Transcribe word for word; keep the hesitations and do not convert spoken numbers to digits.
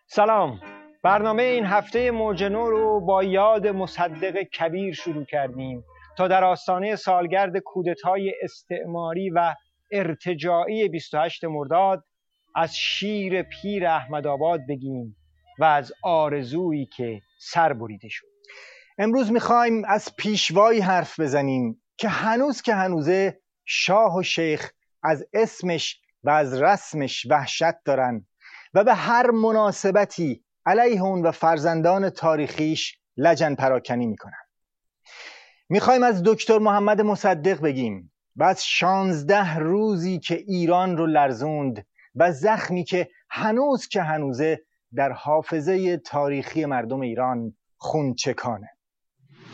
سلام. برنامه این هفته موج نو رو با یاد مصدق کبیر شروع کردیم تا در آستانه سالگرد کودتای استعماری و ارتجاعی بیست و هشتم مرداد از شیر پیر احمدآباد بگیم و از آرزویی که سر بریده شد. امروز میخوایم از پیشوایی حرف بزنیم که هنوز که هنوزه شاه و شیخ از اسمش و از رسمش وحشت دارن و به هر مناسبتی علیه اون و فرزندان تاریخیش لجن پراکنی میکنن. میخوایم از دکتر محمد مصدق بگیم و از شانزده روزی که ایران رو لرزوند و زخمی که هنوز که هنوزه در حافظه تاریخی مردم ایران خون چکانه.